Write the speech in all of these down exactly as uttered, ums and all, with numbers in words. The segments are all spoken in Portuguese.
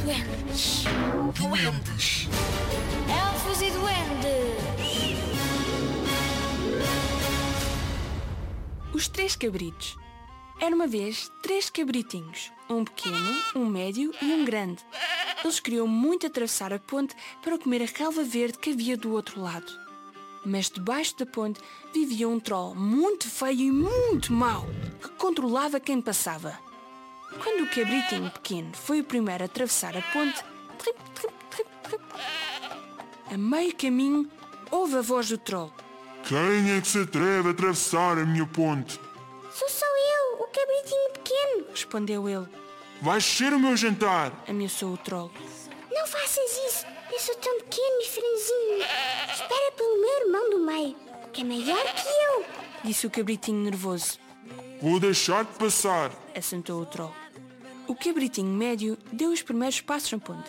Duendes. Duendes. Elfos e duendes. Os Três Cabritos. Era uma vez três cabritinhos, um pequeno, um médio e um grande. Eles queriam muito atravessar a ponte para comer a relva verde que havia do outro lado. Mas debaixo da ponte vivia um troll muito feio e muito mau, que controlava quem passava. Quando o cabritinho pequeno foi o primeiro a atravessar a ponte, trip, trip, trip, trip, a meio caminho ouve a voz do troll. Quem é que se atreve a atravessar a minha ponte? Sou só eu, o cabritinho pequeno. Respondeu ele. Vais ser o meu jantar. Ameaçou o troll. Não faças isso, eu sou tão pequeno e franzinho. Espera pelo meu irmão do meio, que é maior que eu. Disse o cabritinho nervoso. Vou deixar-te passar. Assentou o troll. O cabritinho médio deu os primeiros passos na ponte.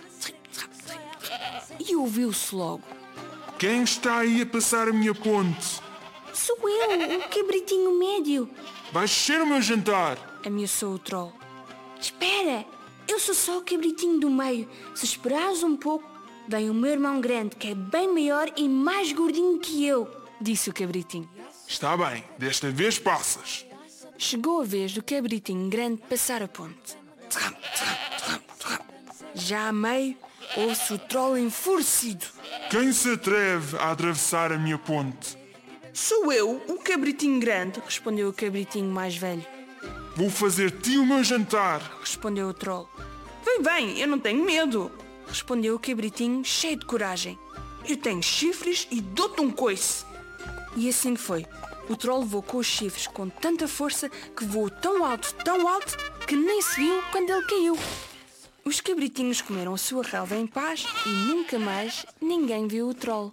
E ouviu-se logo. Quem está aí a passar a minha ponte? Sou eu, o cabritinho médio. Vais ser o meu jantar. Ameaçou o troll. Espera, eu sou só o cabritinho do meio. Se esperares um pouco, vem o meu irmão grande, que é bem maior e mais gordinho que eu. Disse o cabritinho. Está bem, desta vez passas. Chegou a vez do cabritinho grande passar a ponte. Já a meio, ouve-se o troll enfurecido. Quem se atreve a atravessar a minha ponte? Sou eu, o cabritinho grande, respondeu o cabritinho mais velho. Vou fazer-te o meu jantar. Respondeu o troll. Vem, vem, eu não tenho medo. Respondeu o cabritinho cheio de coragem. Eu tenho chifres e dou-te um coice. E assim foi. O troll levou com os chifres com tanta força que voou tão alto, tão alto, que nem se viu quando ele caiu. Os cabritinhos comeram a sua relva em paz e nunca mais ninguém viu o troll.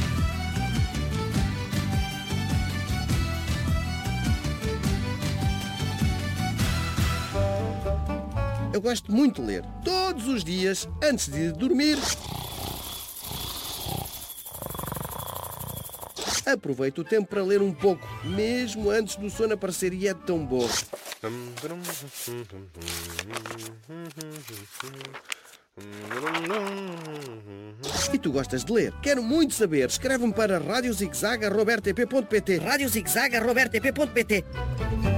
Eu gosto muito de ler. Todos os dias, antes de dormir, aproveito o tempo para ler um pouco, mesmo antes do sono aparecer, e é tão bom. E tu gostas de ler? Quero muito saber. Escreve-me para rádio zig zag arroba r t p ponto p t rádio zig zag arroba r t p ponto p t